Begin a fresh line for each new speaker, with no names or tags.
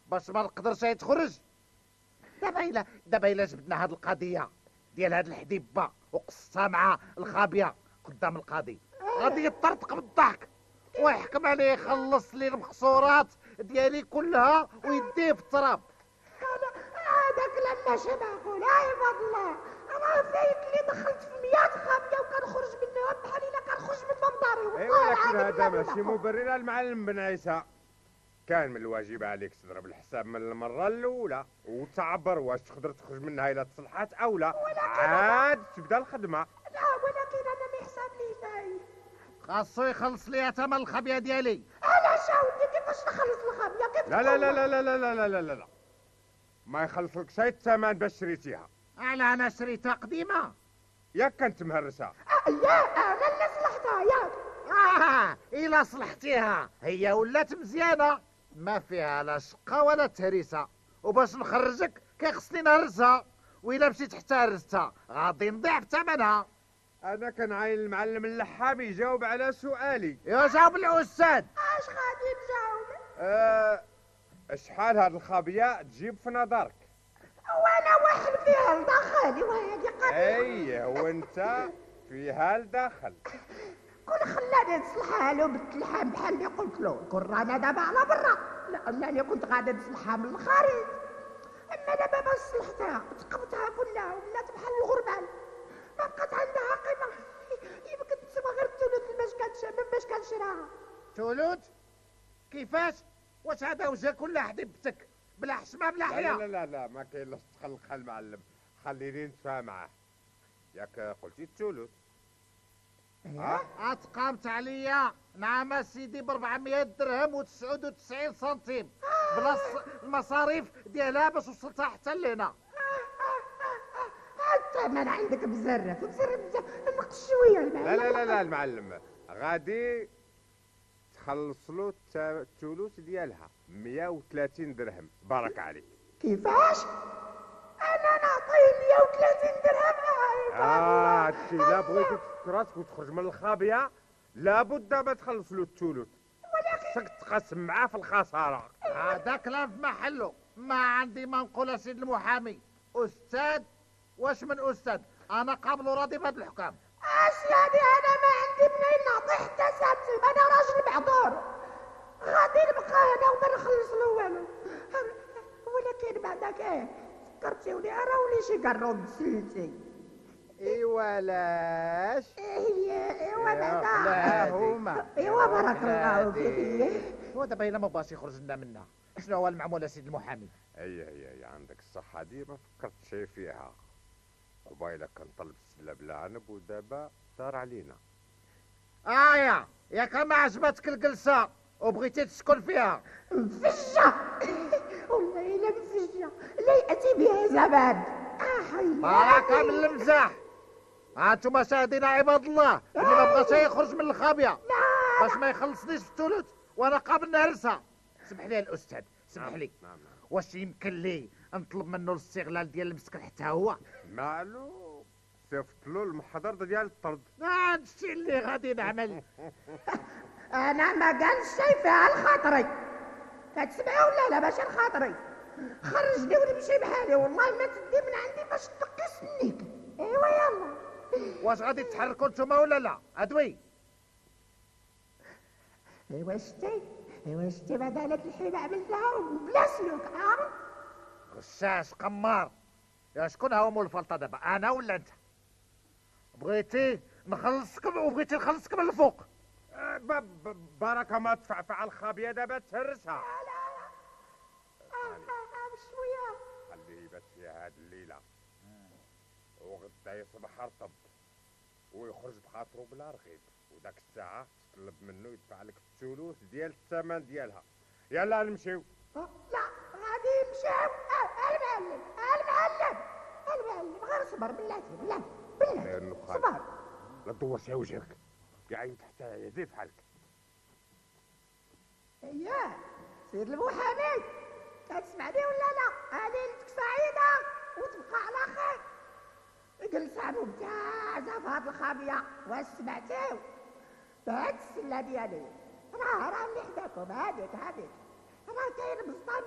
باش ما نقدرش تخرج. دابا الا جبدنا هاد القضيه ديال هاد الحديبه وقصتها مع الخابيه قدام القاضي غادي يطرطق بالضحك ويحكم عليه يخلص لي المقصورات ديالي كلها ويديه في التراب.
هذا كلام ماشي معقول يا عباد الله. انا فايت اللي دخلت في 100 خابيه وكنخرج منهم بحال الا كنخرج من باب داري.
ايوا لكن هذا ماشي مبرر المعلم بن عيسى. كان من الواجب عليك تضرب الحساب من المره الاولى وتعبر واش تقدر تخرج منها الا تصلحات او لا، عاد تبدا الخدمه.
لا ولكن انا ما حساب لي جاي.
خاصو يخلص لي ثمن الخابيه ديالي.
علاش اودي كيفاش نخلص الخابيه؟ كيف
لا لا لا لا لا لا لا لا لا لا ما يخلصلك شي الثمن باش شريتيها.
على انا شريتها قديمه
ياك كانت مهرسه.
يا انا اللي صلحتها ياك.
الا صلحتيها هي ولات مزيانه ما فيها لا شقه ولا تهريسه، وباش نخرجك كيخصني نهرسها، وإلا مشيت حتى هرستها غادي نضيع بثمنها.
انا كنعاين المعلم اللحام يجاوب على سؤالي.
يا جاوب الاستاذ.
اش غادي نجاوب؟
شحال هاد الخابيه تجيب في نظرك؟
وانا واحد فيها لداخلي وهادي قضيه.
اي وانت فيها لداخل.
كون خلاني نصلحها له بالتلحام بحال اللي قلت له كون رانا دابا على برا، لانني كنت غادي نصلحها من الخارج. اما دابا باش صلحتها تقبتها كلها ولات بحال الغربال، ما بقات عندها قيمه. يمكن تسمى غير الثلث باش كنشراها.
ثلث؟ كيفاش؟ واش هذا وجهك ولا حديبتك بلا حشمه بلا حياه؟
لا لا لا لا ما كاين لا تخلقها المعلم، خليني نتفاهم معاه. ياك قلتي الثلث؟
اتقامت عليا نعم سيدي ب 400 درهم و99 سنتيم بلا المصاريف ديالها باش وصلتها حتى لهنا.
الثمن عندك بزرف بزاف نقص شويه المعلم.
لا لا لا لا المعلم غادي تخلص له الثلث ديالها 130 درهم. بارك عليك.
كيفاش؟ انا نعطيه 130 درهم؟
هادشي لا بغيتي تفك راسك وتخرج من الخابيه لابد ما تخلص له الثلث، خصك تقسم معاه في الخساره.
هذا كلام في محله. ما عندي ما نقول سيد المحامي. استاذ واش من استاذ؟ انا قابل وراضي بهاد الحكام.
اسيادي انا ما عندي منين نعطي حتى سنتيم، انا راجل معذور. غادي نبقى هنا وما نخلص له والو. ولكن بعدك فكرتيوني راه ولي شي قرب سلتي.
ايوا لاش؟
ايوا بعدا.
لا هما.
ايوا بارك الله فيك.
هو دابا الا ما بغاش يخرج لنا منها شنو هو المعمول سيد المحامي؟
هي عندك الصحه دي ما فكرت شي فيها. قبيله كنطلب السله بلا عنب ودابا دار علينا.
ياك ما عجبتك الجلسه وبغيتي تسكن فيها؟
مفجه والله الا مفجه لا ياتي بها زمان.
بارك من المزاح. هانتوما مشاهدينا عباد الله اللي ما بغاش يخرج من الخابيه باش ما يخلصنيش في الثلث وانا قابل نهرسها. سمح لي الاستاذ سمح لي. واش يمكن لي نطلب منه الاستغلال ديال المسكن حتى هو؟
مالو صيفط له المحضر ديال الطرد.
هادشي اللي غادي نعمل.
انا ما قالش شي فيها الخاطري. كتسمعي ولا لا؟ باش الخاطري خرجني ونمشي بحالي والله ما تدي من عندي باش تقي سنيك. ايوا يلا.
واش غادي تحركوا نتوما ولا لا؟ ادوي.
ايوا شتي بعدا هاد الحيله عملتها وبلا سلوك.
غشاش قمار. يا شكون هو مول الفلطه دابا انا ولا انت؟ بغيتي نخلصك وبغيتي نخلصك من الفوق.
بركه ما تفعفع الخابيه دابا تهرسها.
بشويه
خليه يبات فيها هاد الليله وغدا يصبح رطب ويخرج بخاطرو بلا رغيب، وداك الساعه تطلب منه يدفع لك الثلث ديال الثمن ديالها. يلا نمشيو.
لا غادي نمشيو. المعلم غير صبر بالله صبر.
لا تدور شي وجهك يا عين تحت يدي بحالك.
اييه سيد المحامي كتسمعني ولا لا؟ هذه ليلتك سعيده وتبقى على خير. جلسه ممتازه في هاد الخابيه. واش سمعتيو؟ بهاد السله ديالي راه اللي حداكم هاديك راه كاين بسطام